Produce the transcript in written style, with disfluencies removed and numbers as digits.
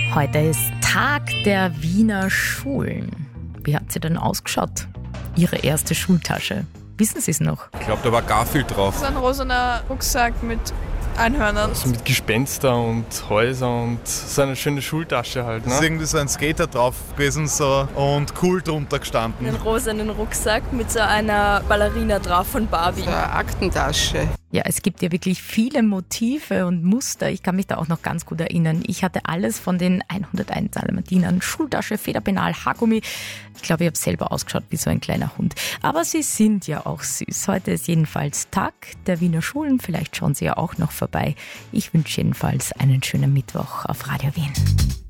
Heute ist Tag der Wiener Schulen. Wie hat sie denn ausgeschaut? Ihre erste Schultasche. Wissen Sie es noch? Ich glaube, da war Garfield drauf. So ein rosaner Rucksack mit Einhörnern. Also mit Gespenster und Häusern und so eine schöne Schultasche halt. Es ist irgendwie so ein Skater drauf gewesen so, und cool drunter gestanden. Einen rosanen Rucksack mit so einer Ballerina drauf von Barbie. So eine Aktentasche. Ja, es gibt ja wirklich viele Motive und Muster. Ich kann mich da auch noch ganz gut erinnern. Ich hatte alles von den 101 Dalmatinern. Schultasche, Federpenal, Haargummi. Ich glaube, ich habe selber ausgeschaut wie so ein kleiner Hund. Aber sie sind ja auch süß. Heute ist jedenfalls Tag der Wiener Schulen. Vielleicht schauen Sie ja auch noch vorbei. Ich wünsche jedenfalls einen schönen Mittwoch auf Radio Wien.